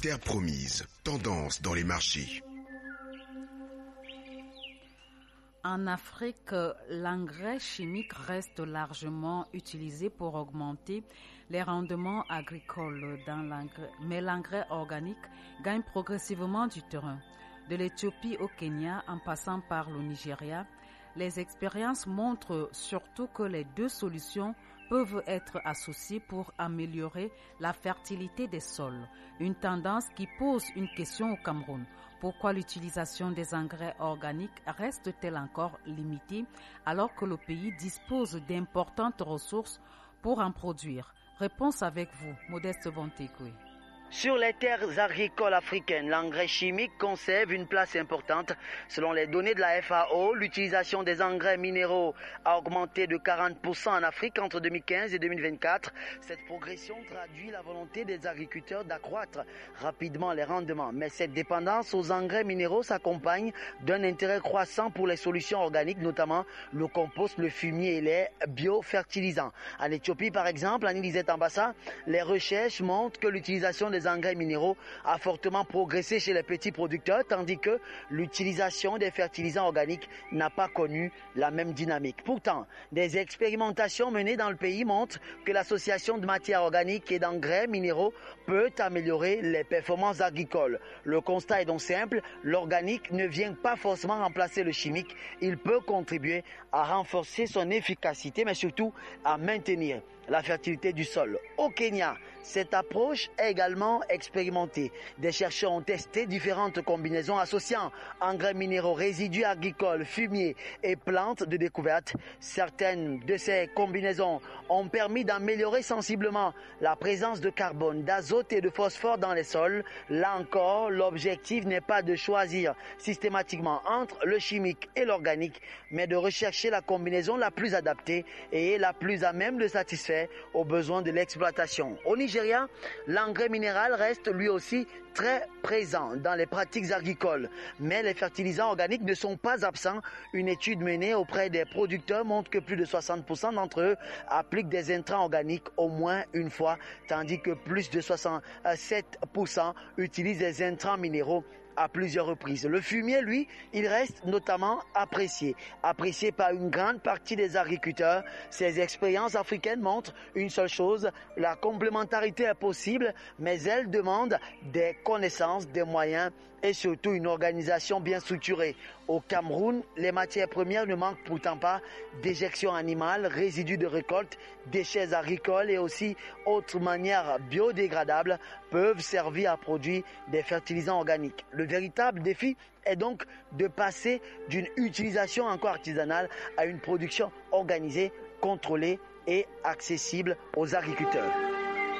Terre promise, tendance dans les marchés. En Afrique, l'engrais chimique reste largement utilisé pour augmenter les rendements agricoles, mais l'engrais organique gagne progressivement du terrain. De l'Éthiopie au Kenya, en passant par le Nigeria, les expériences montrent surtout que les deux solutions peuvent être associées pour améliorer la fertilité des sols, une tendance qui pose une question au Cameroun. Pourquoi l'utilisation des engrais organiques reste-t-elle encore limitée alors que le pays dispose d'importantes ressources pour en produire? Réponse avec vous, Modeste Vontekwe. Sur les terres agricoles africaines, l'engrais chimique conserve une place importante. Selon les données de la FAO, l'utilisation des engrais minéraux a augmenté de 40% en Afrique entre 2015 et 2024. Cette progression traduit la volonté des agriculteurs d'accroître rapidement les rendements. Mais cette dépendance aux engrais minéraux s'accompagne d'un intérêt croissant pour les solutions organiques, notamment le compost, le fumier et les biofertilisants. En Éthiopie, par exemple, en Ilizet-Ambassa, les recherches montrent que l'utilisation des engrais minéraux a fortement progressé chez les petits producteurs, tandis que l'utilisation des fertilisants organiques n'a pas connu la même dynamique. Pourtant, des expérimentations menées dans le pays montrent que l'association de matières organiques et d'engrais minéraux peut améliorer les performances agricoles. Le constat est donc simple, l'organique ne vient pas forcément remplacer le chimique, il peut contribuer à renforcer son efficacité, mais surtout à maintenir la fertilité du sol. Au Kenya, cette approche est également expérimentée. Des chercheurs ont testé différentes combinaisons associant engrais minéraux, résidus agricoles, fumier et plantes de découverte. Certaines de ces combinaisons ont permis d'améliorer sensiblement la présence de carbone, d'azote et de phosphore dans les sols. Là encore, l'objectif n'est pas de choisir systématiquement entre le chimique et l'organique, mais de rechercher la combinaison la plus adaptée et la plus à même de satisfaire aux besoins de l'exploitation. Au Nigeria, l'engrais minéral reste lui aussi très présent dans les pratiques agricoles, mais les fertilisants organiques ne sont pas absents. Une étude menée auprès des producteurs montre que plus de 60% d'entre eux appliquent des intrants organiques au moins une fois, tandis que plus de 67% utilisent des intrants minéraux à plusieurs reprises. Le fumier, lui, il reste notamment apprécié par une grande partie des agriculteurs. Ces expériences africaines montrent une seule chose, la complémentarité est possible, mais elle demande des connaissances, des moyens et surtout une organisation bien structurée. Au Cameroun, les matières premières ne manquent pourtant pas. Déjections animales, résidus de récolte, déchets agricoles et aussi autres manières biodégradables peuvent servir à produire des fertilisants organiques. Le véritable défi est donc de passer d'une utilisation encore artisanale à une production organisée, contrôlée et accessible aux agriculteurs.